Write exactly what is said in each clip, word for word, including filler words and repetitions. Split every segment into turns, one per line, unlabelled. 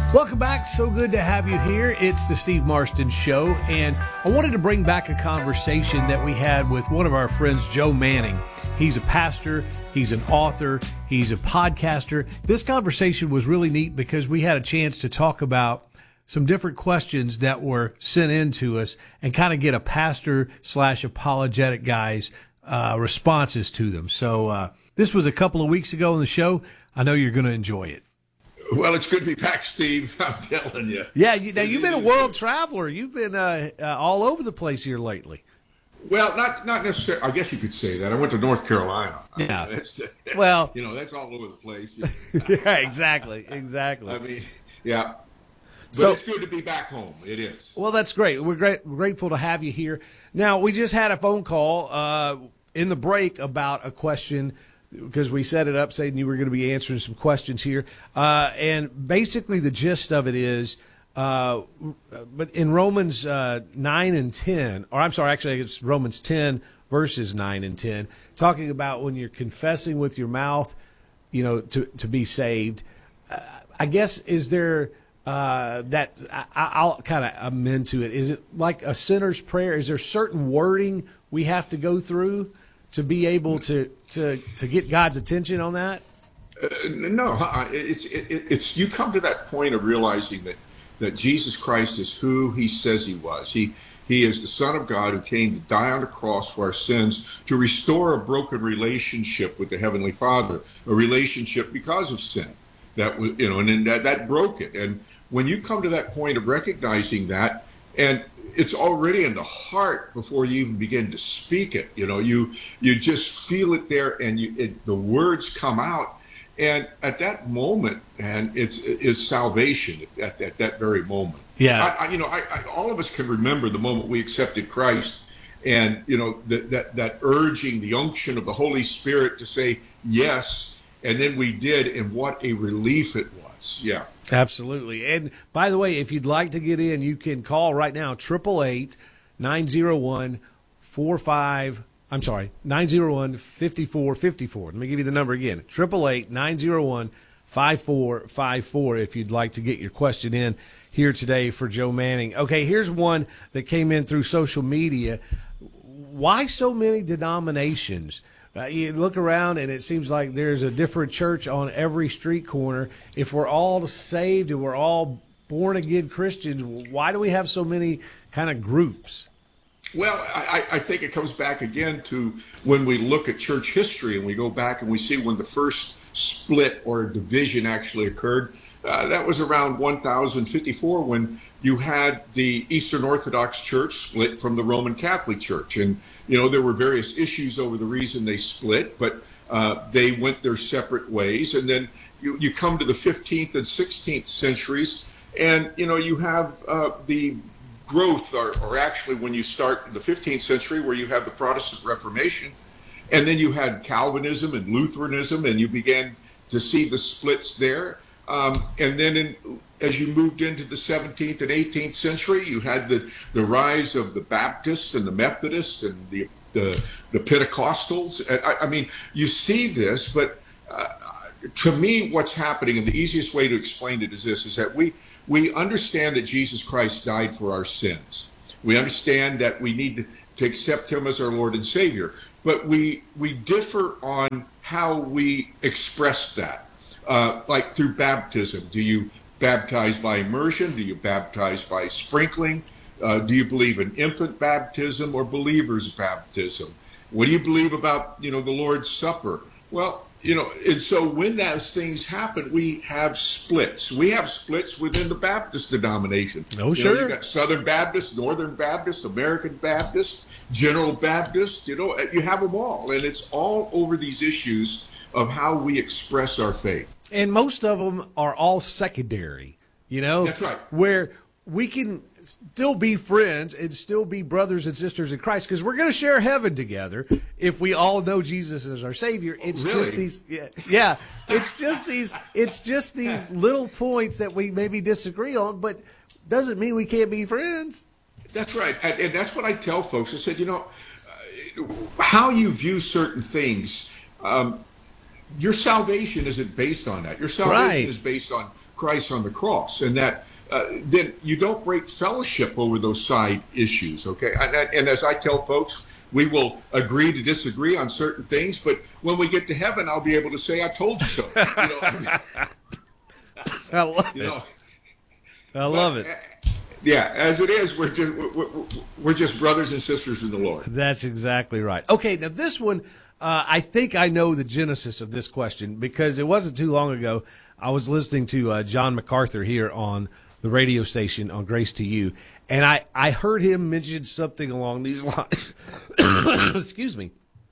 Welcome back. So good to have you here. It's the Steve Marston Show, and I wanted to bring back a conversation that we had with one of our friends, Joe Manning. He's a pastor, he's an author, he's a podcaster. This conversation was really neat because we had a chance to talk about some different questions that were sent in to us and kind of get a pastor slash apologetic guy's uh, responses to them. So uh, this was a couple of weeks ago in the show. I know you're going to enjoy it.
Well, it's good to be back, Steve. I'm telling you.
Yeah, you, now you've been a world traveler. You've been uh, uh, all over the place here lately.
Well, not not necessarily. I guess you could say that. I went to North Carolina.
Yeah.
I mean, that's,
well,
you know, that's all over the place.
Yeah, exactly, exactly.
I mean, yeah. But
so,
it's good to be back home. It is.
Well, that's great. We're great, grateful to have you here. Now, we just had a phone call uh, in the break about a question because we set it up saying you were going to be answering some questions here. Uh, and basically the gist of it is, uh, but in Romans uh, nine and ten, or I'm sorry, actually it's Romans ten verses nine and ten, talking about when you're confessing with your mouth, you know, to, to be saved. Uh, I guess, is there uh, that, I, I'll kind of amend to it. Is it like a sinner's prayer? Is there certain wording we have to go through to be able to, to, to get God's attention on that?
Uh, no, it's it, it's you come to that point of realizing that, that Jesus Christ is who he says he was. He he is the Son of God who came to die on the cross for our sins, to restore a broken relationship with the Heavenly Father, a relationship because of sin that was, you know, and then that that broke it. And when you come to that point of recognizing that, and it's already in the heart before you even begin to speak it. You know, you you just feel it there, and you, it, the words come out. And at that moment, and it's it's salvation at, at that very moment.
Yeah,
I, I, you know, I, I, all of us can remember the moment we accepted Christ, and you know that that that urging, the unction of the Holy Spirit to say yes, and then we did, and what a relief it was. Yeah.
Absolutely. And by the way, if you'd like to get in, you can call right now, eight eight eight, nine zero one, four five, I'm sorry, nine zero one, five four five four. Let me give you the number again, eight eight eight, nine zero one, five four five four if you'd like to get your question in here today for Joe Manning. Okay, here's one that came in through social media. Why so many denominations? Uh, you look around and it seems like there's a different church on every street corner. If we're all saved and we're all born again Christians, why do we have so many kind of groups?
Well, I, I think it comes back again to when we look at church history and we go back and we see when the first split or division actually occurred. Uh, that was around one thousand fifty-four when you had the Eastern Orthodox Church split from the Roman Catholic Church. And, you know, there were various issues over the reason they split, but uh, they went their separate ways. And then you, you come to the fifteenth and sixteenth centuries, and, you know, you have uh, the growth, or, or actually when you start in the fifteenth century where you have the Protestant Reformation, and then you had Calvinism and Lutheranism, and you began to see the splits there. Um, and then in, as you moved into the seventeenth and eighteenth century, you had the, the rise of the Baptists and the Methodists and the the, the Pentecostals. I, I mean, you see this, but uh, to me, what's happening, and the easiest way to explain it is this, is that we, we understand that Jesus Christ died for our sins. We understand that we need to, to accept him as our Lord and Savior, but we, we differ on how we express that. Uh, like through baptism. Do you baptize by immersion? Do you baptize by sprinkling? Uh, do you believe in infant baptism or believer's baptism? What do you believe about, you know, the Lord's Supper? Well, you know, and so when those things happen, we have splits. We have splits within the Baptist denomination.
Oh,
you
sure.
know, you got Southern Baptist, Northern Baptist, American Baptist, General Baptist. You know, you have them all, and it's all over these issues of how we express our faith.
And most of them are all secondary, you know?
That's right.
Where we can still be friends and still be brothers and sisters in Christ, because we're going to share heaven together if we all know Jesus as our Savior. It's
really?
just these, yeah, yeah, it's just these, it's just these little points that we maybe disagree on, but doesn't mean we can't be friends.
That's right. And, and that's what I tell folks. I said, you know, uh, how you view certain things, um, your salvation isn't based on that. Your salvation
right.
is based on Christ on the cross, and that uh, then you don't break fellowship over those side issues, okay? And, and as I tell folks, we will agree to disagree on certain things, but when we get to heaven, I'll be able to say, I told you so. You know, I, mean,
I love
you know,
it. I love
but,
it.
Yeah, as it is, we're just, we're, we're just brothers and sisters in the Lord.
That's exactly right. Okay, now this one, uh, I think I know the genesis of this question because it wasn't too long ago. I was listening to uh, John MacArthur here on the radio station on Grace to You, and I, I heard him mention something along these lines. Excuse me.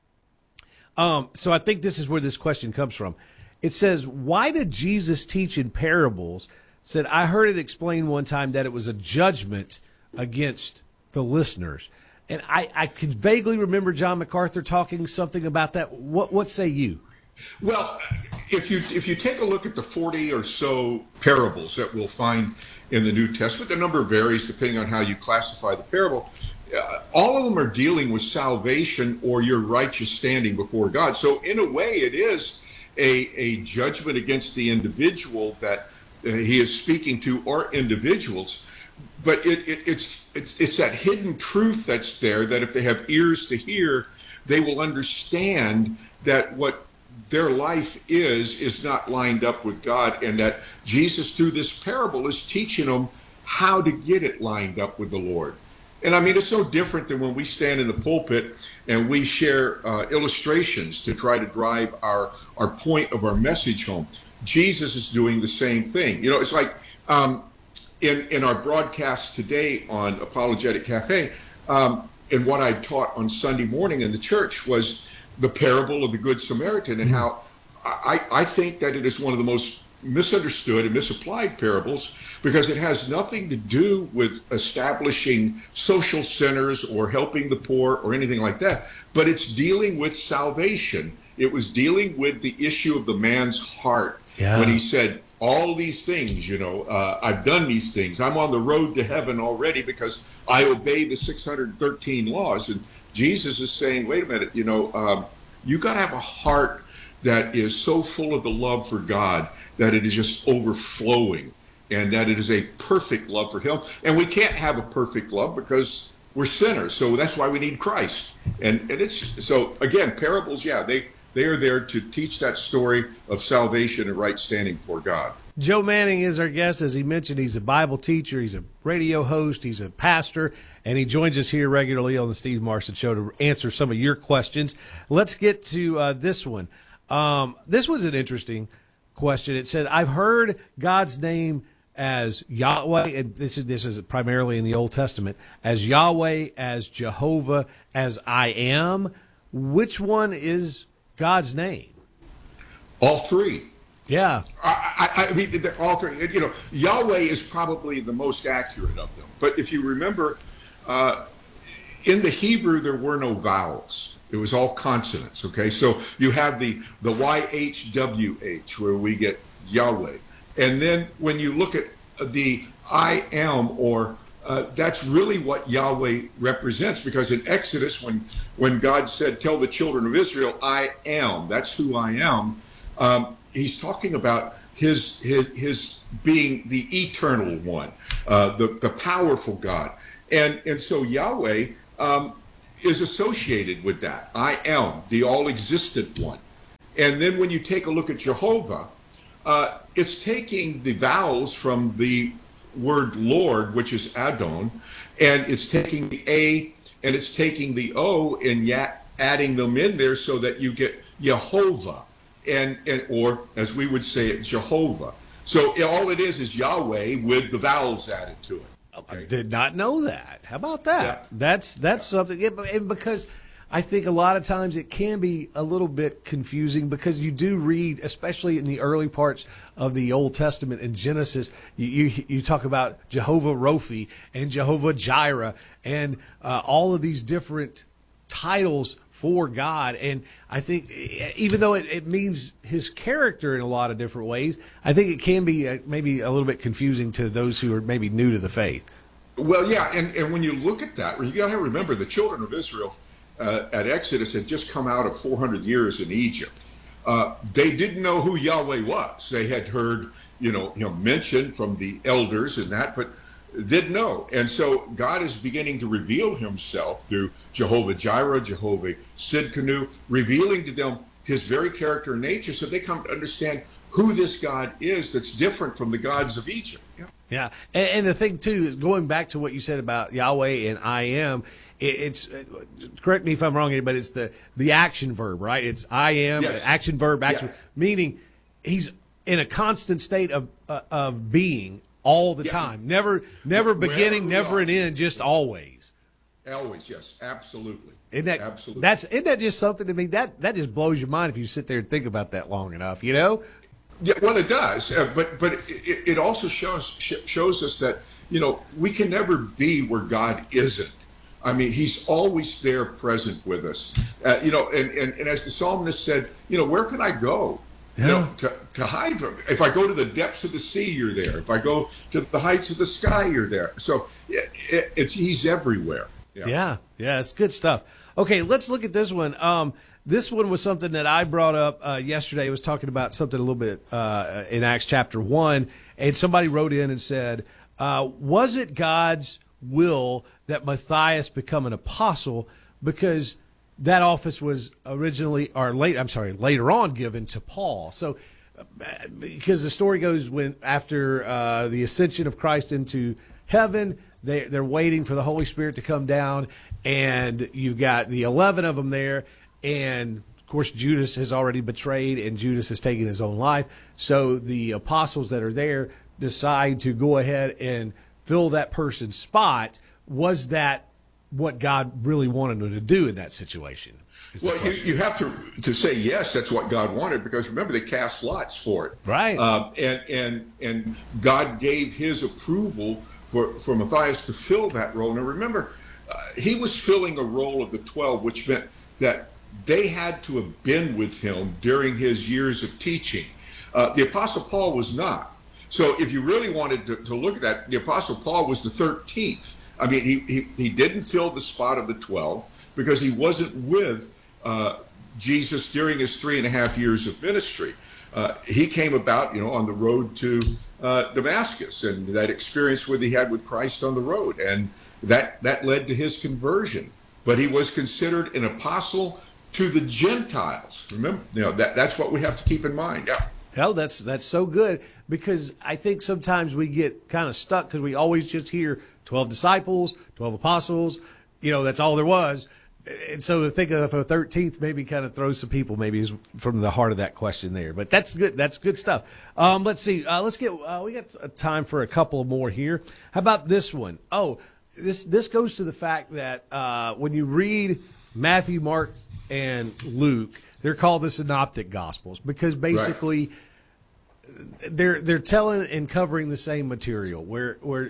Um, so I think this is where this question comes from. It says, why did Jesus teach in parables? Said, I heard it explained one time that it was a judgment against the listeners. And I, I could vaguely remember John MacArthur talking something about that. What what say you?
Well, if you if you take a look at the forty or so parables that we'll find in the New Testament, the number varies depending on how you classify the parable. Uh, all of them are dealing with salvation or your righteous standing before God. So in a way, it is a, a judgment against the individual that uh, he is speaking to, or individuals. But it, it, it's, it's it's that hidden truth that's there, that if they have ears to hear, they will understand that what their life is is not lined up with God, and that Jesus, through this parable, is teaching them how to get it lined up with the Lord. And I mean, it's so different than when we stand in the pulpit and we share uh, illustrations to try to drive our, our point of our message home. Jesus is doing the same thing. You know, it's like um, in, in our broadcast today on Apologetic Cafe, um, and what I taught on Sunday morning in the church was the parable of the Good Samaritan, and how I, I think that it is one of the most misunderstood and misapplied parables, because it has nothing to do with establishing social centers or helping the poor or anything like that, but it's dealing with salvation. It was dealing with the issue of the man's heart. Yeah. When he said, all these things, you know, uh, I've done these things. I'm on the road to heaven already because I obey the six hundred thirteen laws. And Jesus is saying, wait a minute, you know, um, you got to have a heart that is so full of the love for God that it is just overflowing, and that it is a perfect love for him. And we can't have a perfect love because we're sinners. So that's why we need Christ. And, and it's, so again, parables, yeah, they, they are there to teach that story of salvation and right standing before God.
Joe Manning is our guest. As he mentioned, he's a Bible teacher, he's a radio host, he's a pastor, and he joins us here regularly on the Steve Marston Show to answer some of your questions. Let's get to uh, this one. Um, this was an interesting question. It said, I've heard God's name as Yahweh, and this is this is primarily in the Old Testament, as Yahweh, as Jehovah, as I am. Which one is God's name?
All three.
Yeah.
I, I, I mean, they're all three. You know, Yahweh is probably the most accurate of them. But if you remember, uh, in the Hebrew, there were no vowels. It was all consonants, okay? So you have the, the Y H W H, where we get Yahweh. And then when you look at the I am, or uh, that's really what Yahweh represents, because in Exodus, when, when God said, tell the children of Israel, I am, that's who I am, um, he's talking about his, his, his being the eternal one, uh, the, the powerful God. And, and so Yahweh um, is associated with that. I am, the all-existent one. And then when you take a look at Jehovah, uh, it's taking the vowels from the word Lord, which is Adon, and it's taking the A and it's taking the O and yet adding them in there so that you get Yehovah, and, and or as we would say it, Jehovah. So all it is is Yahweh with the vowels added to it. Okay.
I did not know that. How about that?
Yeah.
That's that's yeah. something. Yeah, and because I think a lot of times it can be a little bit confusing, because you do read, especially in the early parts of the Old Testament in Genesis, you you, you talk about Jehovah Rophi and Jehovah Jireh and uh, all of these different titles for God. And I think even though it, it means his character in a lot of different ways, I think it can be uh, maybe a little bit confusing to those who are maybe new to the faith.
Well, yeah, and, and when you look at that, you got to remember the children of Israel uh, at Exodus had just come out of four hundred years in Egypt. Uh, they didn't know who Yahweh was. They had heard you know, you know, mentioned from the elders and that, but didn't know. And so God is beginning to reveal himself through Jehovah Jireh, Jehovah Sidkenu, revealing to them his very character and nature, so they come to understand who this God is that's different from the gods of Egypt. Yeah.
Yeah. And, and the thing, too, is going back to what you said about Yahweh and I am, it, it's, correct me if I'm wrong here, but it's the, the action verb, right? It's I am,
Yes.
action verb, action,
Yeah.
meaning he's in a constant state of uh, of being all the
Yeah.
time. Never, never beginning,
Wherever we
never
are.
an end, just always.
Always, yes, absolutely.
Isn't that,
Absolutely.
that's, isn't that just something to me? That, that just blows your mind if you sit there and think about that long enough, you know?
Yeah, well, it does, uh, but but it, it also shows sh- shows us that, you know, we can never be where God isn't. I mean, He's always there, present with us. Uh, you know, and, and and as the psalmist said, you know, where can I go? You
Yeah.
know, to, to hide from. If I go to the depths of the sea, you're there. If I go to the heights of the sky, you're there. So it, it, it's He's everywhere.
Yeah, yeah, it's good stuff. Okay, let's look at this one. Um, this one was something that I brought up uh, yesterday. I was talking about something a little bit uh, in Acts chapter one, and somebody wrote in and said, uh, was it God's will that Matthias become an apostle? Because that office was originally, or late, I'm sorry, later on given to Paul. So, uh, because the story goes when after uh, the ascension of Christ into heaven, they, they're waiting for the Holy Spirit to come down, and you've got the eleven of them there, and of course Judas has already betrayed, and Judas has taken his own life. So the apostles that are there decide to go ahead and fill that person's spot. Was that what God really wanted them to do in that situation? Is the
Well, you,
question.
you have to to say yes. That's what God wanted, because remember, they cast lots for it,
Right.
Um, and and and God gave His approval for for Matthias to fill that role. Now, remember, uh, he was filling a role of the twelve, which meant that they had to have been with him during his years of teaching. Uh, the Apostle Paul was not. So, if you really wanted to, to look at that, the Apostle Paul was the thirteenth. I mean, he he, he didn't fill the spot of the twelve because he wasn't with uh, Jesus during his three and a half years of ministry. Uh, he came about, you know, on the road to uh, Damascus, and that experience what he had with Christ on the road, and that that led to his conversion. But he was considered an apostle to the Gentiles. Remember, you know, that that's what we have to keep in mind. Yeah.
Hell, that's that's so good, because I think sometimes we get kind of stuck because we always just hear twelve disciples, twelve apostles. You know, that's all there was. And so to think of a thirteenth maybe kind of throws some people maybe is from the heart of that question there. But that's good. That's good stuff. Um, let's see. Uh, let's get. Uh, we got time for a couple more here. How about this one? Oh, this this goes to the fact that uh, when you read Matthew, Mark, and Luke, they're called the Synoptic Gospels because basically. Right. They're they're telling and covering the same material. Where where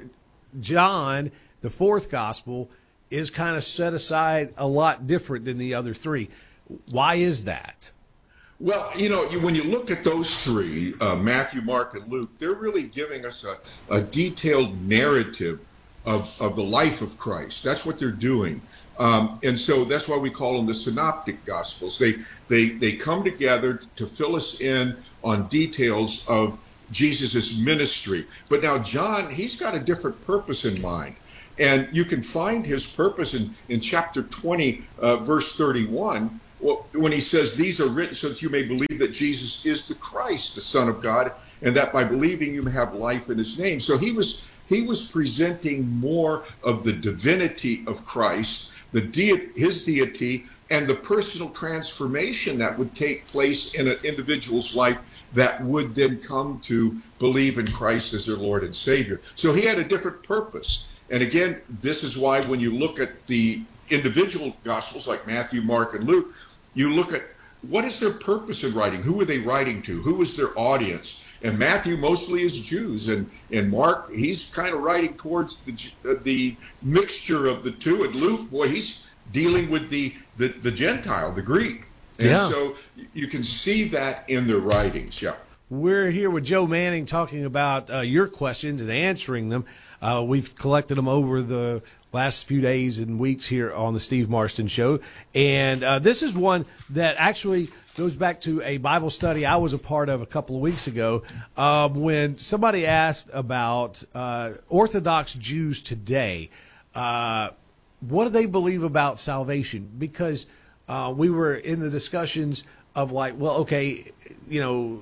John, the fourth gospel, is kind of set aside a lot different than the other three. Why is that?
Well, you know, you, when you look at those three, uh, Matthew, Mark, and Luke, they're really giving us a, a detailed narrative of, of the life of Christ. That's what they're doing. Um, and so that's why we call them the Synoptic Gospels. They, they, they come together to fill us in on details of Jesus's ministry. But now John, he's got a different purpose in mind. And you can find his purpose in, in chapter twenty, uh, verse thirty-one, when he says, these are written so that you may believe that Jesus is the Christ, the Son of God, and that by believing you may have life in his name. So he was he was presenting more of the divinity of Christ, the de- his deity, and the personal transformation that would take place in an individual's life that would then come to believe in Christ as their Lord and Savior. So he had a different purpose. And again, this is why when you look at the individual Gospels like Matthew, Mark, and Luke, you look at what is their purpose in writing? Who are they writing to? Who is their audience? And Matthew mostly is Jews, and, and Mark, he's kind of writing towards the uh, the mixture of the two. And Luke, boy, he's dealing with the, the, the Gentile, the Greek. And
yeah.
so you can see that in their writings, yeah.
We're here with Joe Manning talking about uh, your questions and answering them. Uh, we've collected them over the last few days and weeks here on the Steve Marston Show. And uh, this is one that actually goes back to a Bible study I was a part of a couple of weeks ago um, when somebody asked about uh, Orthodox Jews today. Uh, what do they believe about salvation? Because uh, we were in the discussions of like, well, okay, you know,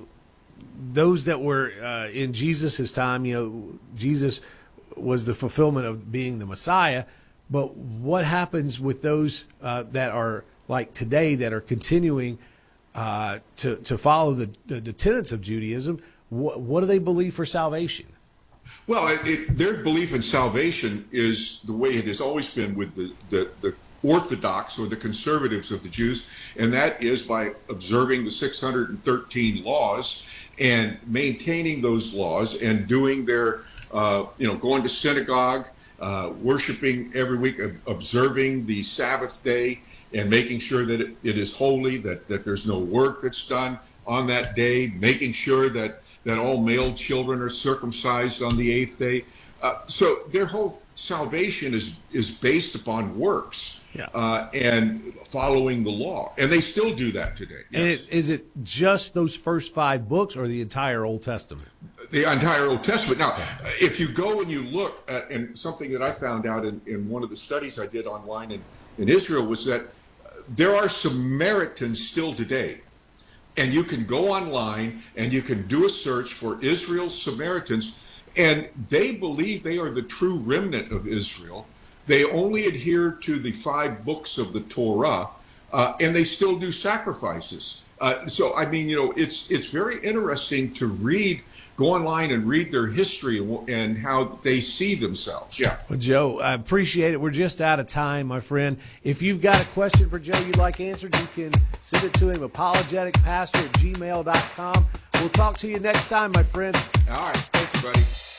those that were uh, in Jesus' time, you know, Jesus was the fulfillment of being the Messiah. But what happens with those uh, that are like today that are continuing uh, to, to follow the, the, the tenets of Judaism? What, what do they believe for salvation?
Well, it, it, their belief in salvation is the way it has always been with the, the, the Orthodox or the conservatives of the Jews, and that is by observing the six hundred thirteen laws and maintaining those laws and doing their, uh, you know, going to synagogue, uh, worshiping every week, observing the Sabbath day, and making sure that it, it is holy, that, that there's no work that's done on that day, making sure that, that all male children are circumcised on the eighth day. Uh, so their whole salvation is, is based upon works. Yeah. Uh, and following the law. And they still do that today. Yes.
And it, is it just those first five books or the entire Old Testament?
The entire Old Testament. Now, if you go and you look at, and something that I found out in, in one of the studies I did online in, in Israel was that there are Samaritans still today. And you can go online and you can do a search for Israel's Samaritans, and they believe they are the true remnant of Israel. They only adhere to the five books of the Torah, uh, and they still do sacrifices. Uh, so, I mean, you know, it's it's very interesting to read, go online and read their history and how they see themselves. Yeah.
Well, Joe, I appreciate it. We're just out of time, my friend. If you've got a question for Joe you'd like answered, you can send it to him, apologetic pastor at gmail dot com. We'll talk to you next time, my friend.
All right. Thanks, buddy.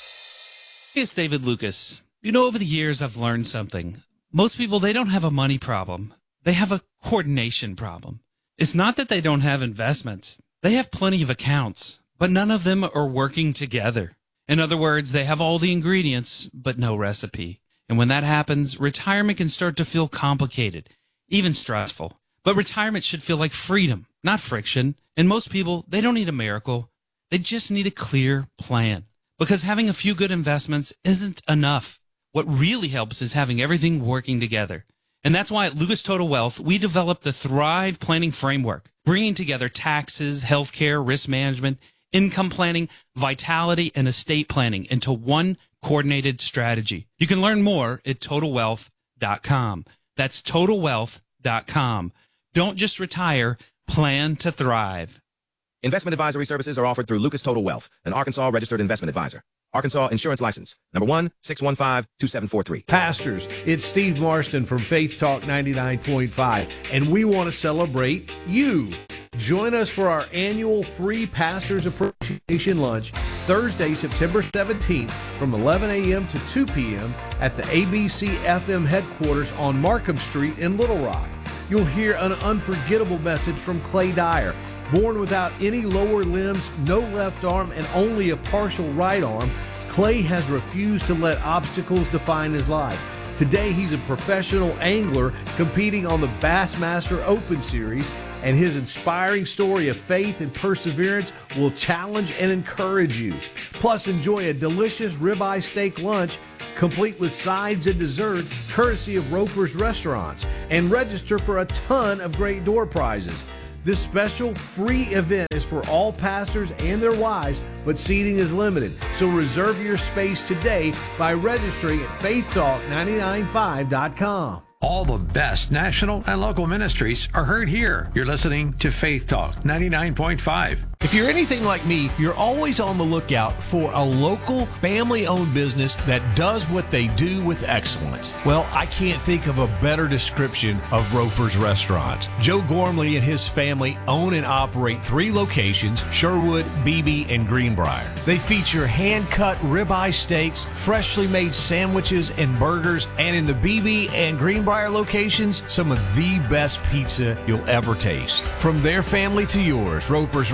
It's David Lucas. You know, over the years, I've learned something. Most people, they don't have a money problem. They have a coordination problem. It's not that they don't have investments. They have plenty of accounts, but none of them are working together. In other words, they have all the ingredients, but no recipe. And when that happens, retirement can start to feel complicated, even stressful. But retirement should feel like freedom, not friction. And most people, they don't need a miracle. They just need a clear plan. Because having a few good investments isn't enough. What really helps is having everything working together. And that's why at Lucas Total Wealth, we developed the Thrive Planning Framework, bringing together taxes, healthcare, risk management, income planning, vitality, and estate planning into one coordinated strategy. You can learn more at total wealth dot com. That's total wealth dot com. Don't just retire, plan to thrive.
Investment advisory services are offered through Lucas Total Wealth, an Arkansas registered investment advisor. Arkansas Insurance License, number one, six one five, two seven four three.
Pastors, it's Steve Marston from Faith Talk ninety-nine point five, and we want to celebrate you. Join us for our annual free Pastors Appreciation Lunch, Thursday, September seventeenth, from eleven a.m. to two p.m. at the A B C F M headquarters on Markham Street in Little Rock. You'll hear an unforgettable message from Clay Dyer. Born without any lower limbs, no left arm, and only a partial right arm, Clay has refused to let obstacles define his life. Today, he's a professional angler competing on the Bassmaster Open Series, and his inspiring story of faith and perseverance will challenge and encourage you. Plus, enjoy a delicious ribeye steak lunch complete with sides and dessert, courtesy of Roper's Restaurants, and register for a ton of great door prizes. This special free event is for all pastors and their wives, but seating is limited. So reserve your space today by registering at faith talk nine nine five dot com.
All the best national and local ministries are heard here. You're listening to Faith Talk ninety-nine point five.
If you're anything like me, you're always on the lookout for a local, family-owned business that does what they do with excellence. Well, I can't think of a better description of Roper's Restaurants. Joe Gormley and his family own and operate three locations, Sherwood, Beebe, and Greenbrier. They feature hand-cut ribeye steaks, freshly made sandwiches and burgers, and in the Beebe and Greenbrier locations, some of the best pizza you'll ever taste. From their family to yours, Roper's Restaurants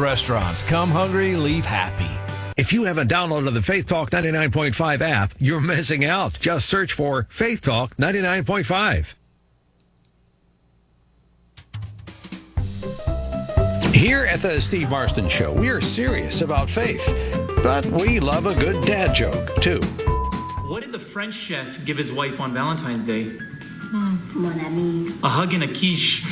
restaurants. Come hungry, leave happy.
If you haven't downloaded the Faith Talk ninety-nine point five app, you're missing out. Just search for Faith Talk ninety-nine point five. Here at the Steve Marston Show, we are serious about faith, but we love a good dad joke, too.
What did the French chef give his wife on Valentine's Day?
Mm, mon ami.
A hug and a quiche.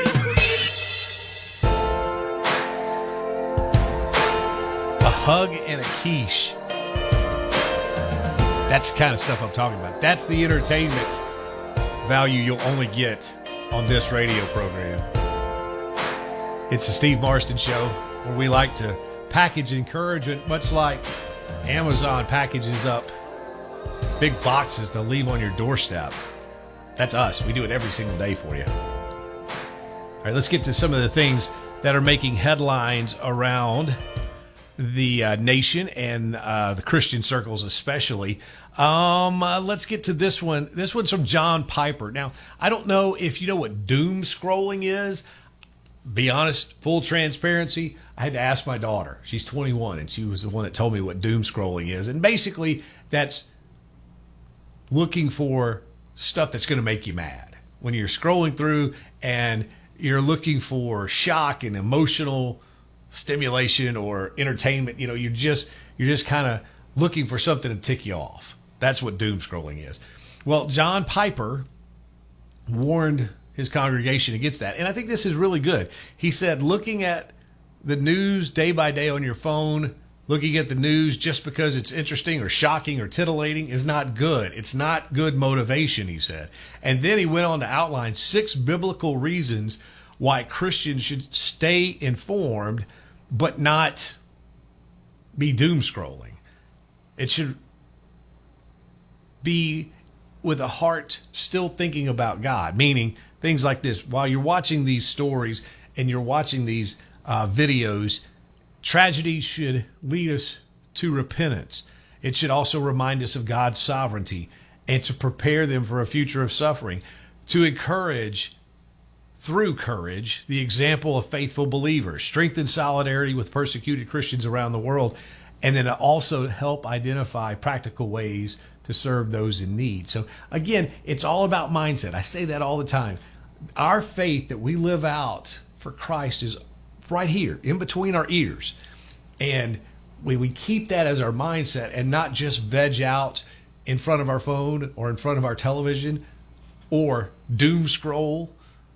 A hug and a quiche. That's the kind of stuff I'm talking about. That's the entertainment value you'll only get on this radio program. It's the Steve Marston Show, where we like to package encouragement, much like Amazon packages up big boxes to leave on your doorstep. That's us. We do it every single day for you. All right, let's get to some of the things that are making headlines around the uh, nation and uh, the Christian circles especially. Um, uh, let's get to this one. This one's from John Piper. Now, I don't know if you know what doom scrolling is. Be honest, full transparency, I had to ask my daughter. She's twenty-one, and she was the one that told me what doom scrolling is. And basically, that's looking for stuff that's going to make you mad. When you're scrolling through and you're looking for shock and emotional stimulation or entertainment, you know, you're just you're just kind of looking for something to tick you off. That's what doom scrolling is. Well, John Piper warned his congregation against that. And I think this is really good. He said, looking at the news day by day on your phone, looking at the news just because it's interesting or shocking or titillating is not good. It's not good motivation, he said. And then he went on to outline six biblical reasons why Christians should stay informed but not be doom scrolling. It should be with a heart still thinking about God, meaning things like this. While you're watching these stories and you're watching these uh, videos, tragedy should lead us to repentance. It should also remind us of God's sovereignty and to prepare them for a future of suffering, to encourage, through courage, the example of faithful believers, strengthen solidarity with persecuted Christians around the world, and then also help identify practical ways to serve those in need. So again, it's all about mindset. I say that all the time. Our faith that we live out for Christ is right here, in between our ears. And when we keep that as our mindset and not just veg out in front of our phone or in front of our television or doom scroll,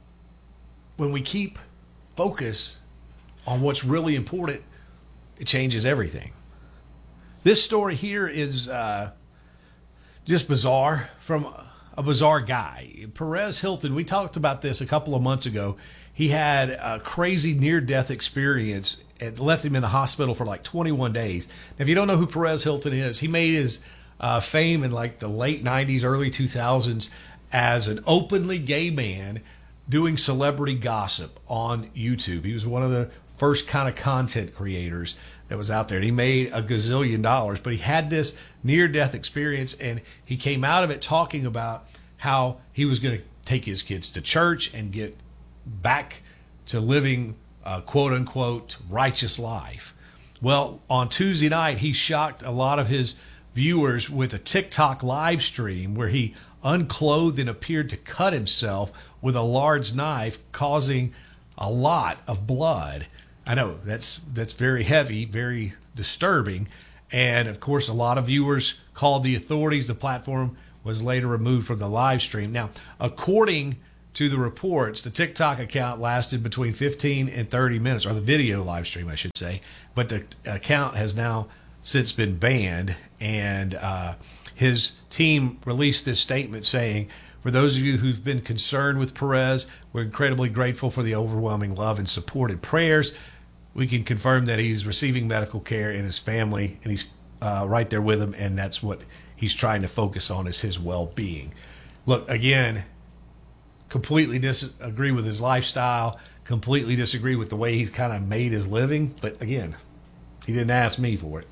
when we keep focus on what's really important, it changes everything. This story here is uh, just bizarre, from a bizarre guy. Perez Hilton, we talked about this a couple of months ago. He had a crazy near-death experience. It left him in the hospital for like twenty-one days. Now, if you don't know who Perez Hilton is, he made his uh, fame in like the late nineties, early two thousands as an openly gay man doing celebrity gossip on YouTube. He was one of the first kind of content creators that was out there. And he made a gazillion dollars, but he had this near-death experience, and he came out of it talking about how he was going to take his kids to church and get back to living a quote-unquote righteous life. Well, on Tuesday night, he shocked a lot of his viewers with a TikTok live stream where he unclothed and appeared to cut himself with a large knife, causing a lot of blood. I know that's that's very heavy, very disturbing. And of course, a lot of viewers called the authorities. The platform was later removed from the live stream. Now, according to the reports, the TikTok account lasted between fifteen and thirty minutes, or the video live stream, I should say. But the account has now since been banned. And uh, his team released this statement saying, for those of you who've been concerned with Perez, we're incredibly grateful for the overwhelming love and support and prayers. We can confirm that he's receiving medical care in his family, and he's uh, right there with him, and that's what he's trying to focus on, is his well-being. Look, again, completely disagree with his lifestyle, completely disagree with the way he's kind of made his living, but again, he didn't ask me for it.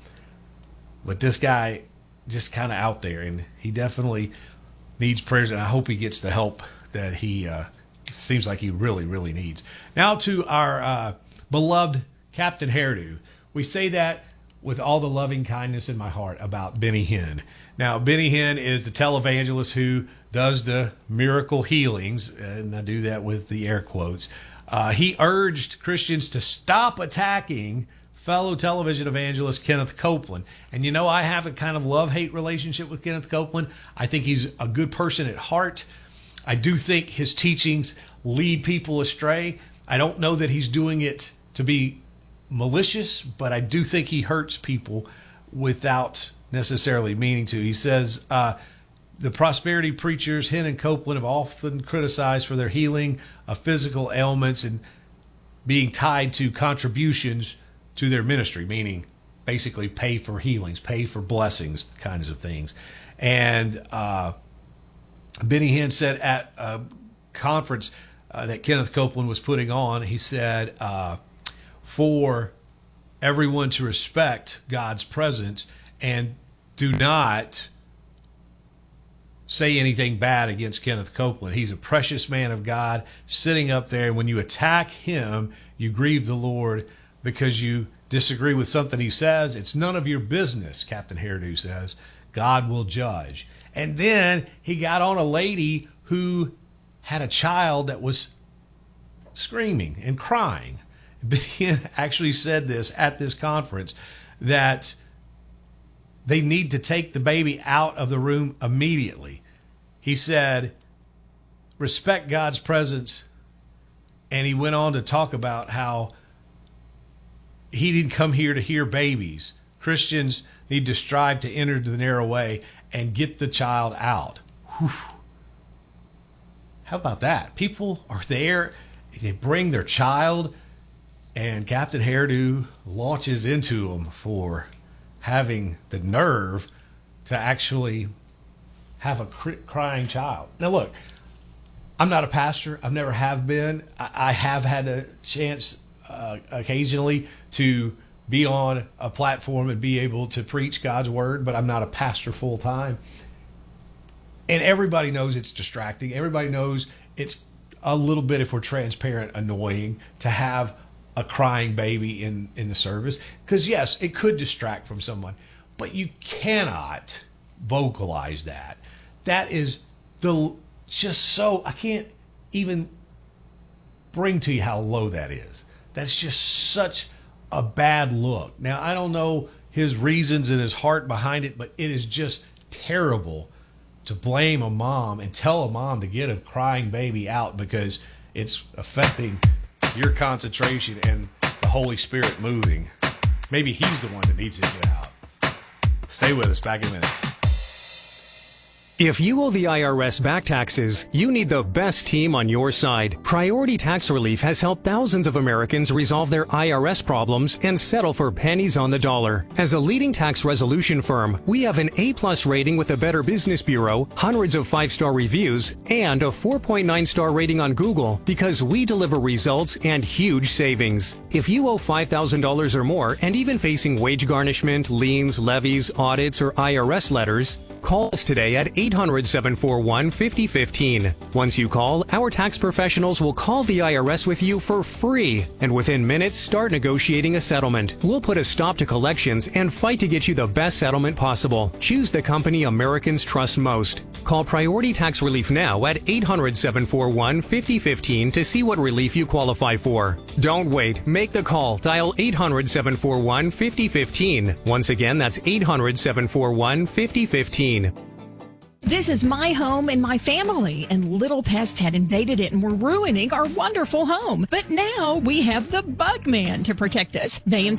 But this guy just kind of out there, and he definitely needs prayers, and I hope he gets the help that he uh, seems like he really, really needs. Now to our uh, beloved Captain Hairdo. We say that with all the loving kindness in my heart about Benny Hinn. Now, Benny Hinn is the televangelist who does the miracle healings, and I do that with the air quotes. Uh, he urged Christians to stop attacking fellow television evangelist Kenneth Copeland. And you know, I have a kind of love-hate relationship with Kenneth Copeland. I think he's a good person at heart. I do think his teachings lead people astray. I don't know that he's doing it to be malicious, but I do think he hurts people without necessarily meaning to. He says, uh, the prosperity preachers, Hinn and Copeland, have often criticized for their healing of physical ailments and being tied to contributions to their ministry, meaning basically pay for healings, pay for blessings, kinds of things. And uh, Benny Hinn said at a conference uh, that Kenneth Copeland was putting on, he said, uh, for everyone to respect God's presence and do not say anything bad against Kenneth Copeland. He's a precious man of God sitting up there. And when you attack him, you grieve the Lord because you disagree with something he says. It's none of your business, Captain Hairdo says. God will judge. And then he got on a lady who had a child that was screaming and crying. Benny actually said this at this conference, that they need to take the baby out of the room immediately. He said, respect God's presence. And he went on to talk about how he didn't come here to hear babies. Christians need to strive to enter the narrow way and get the child out. Whew. How about that? People are there, they bring their child, and Captain Hairdo launches into them for having the nerve to actually have a crying child. Now, look, I'm not a pastor. I've never have been. I have had a chance uh, occasionally to be on a platform and be able to preach God's word, but I'm not a pastor full time. And everybody knows it's distracting. Everybody knows it's a little bit, if we're transparent, annoying to have a crying baby in, in the service. Because, yes, it could distract from someone, but you cannot vocalize that. That is the just so, I can't even bring to you how low that is. That's just such a bad look. Now, I don't know his reasons and his heart behind it, but it is just terrible to blame a mom and tell a mom to get a crying baby out because it's affecting your concentration and the Holy Spirit moving. Maybe he's the one that needs to get out. Stay with us. Back in a minute.
If you owe the I R S back taxes, you need the best team on your side. Priority Tax Relief has helped thousands of Americans resolve their I R S problems and settle for pennies on the dollar. As a leading tax resolution firm, we have an A-plus rating with the Better Business Bureau, hundreds of five-star reviews, and a four point nine star rating on Google because we deliver results and huge savings. If you owe five thousand dollars or more and even facing wage garnishment, liens, levies, audits, or I R S letters, call us today at eight hundred, seven four one, five oh one five. Once you call, our tax professionals will call the I R S with you for free, and within minutes start negotiating a settlement. We'll put a stop to collections and fight to get you the best settlement possible. Choose the company Americans trust most. Call Priority Tax Relief now at eight hundred, seven four one, five oh one five to see what relief you qualify for. Don't wait. Make the call. Dial eight hundred, seven four one, five oh one five. Once again, that's eight hundred, seven four one, five oh one five.
This is my home and my family, and little pests had invaded it and were ruining our wonderful home. But now we have the Bug Man to protect us. They